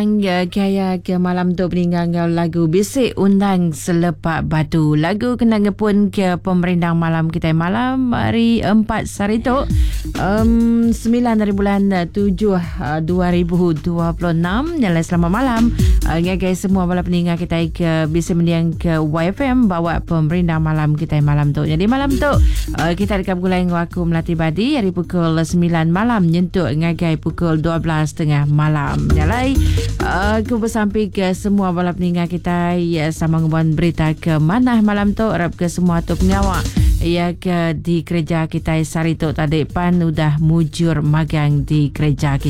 Gaya ke malam tu peninggal lagu Bisik Undang Selepak Batu. Lagu kena ngepun ke pemerintah malam kita malam hari 4 Saritok 9 dari bulan 7 2026. Jalan selamat malam. Ngagai semua bala peninggal kita ke bisa mendiang ke YFM bawa pemerintah malam kita malam tu. Jadi malam tu kita dekat gulai aku Melati Badi hari pukul 9 malam nyentuk ngagai pukul 12.30 malam. Nyalai aku bersampai ke semua bala peninggal kita ya sama ngebuan berita ke mana malam tu harap ke semua tu pengawak ya ke di kerja kita Saritok tadi pan udah mujur magang di kerja kita.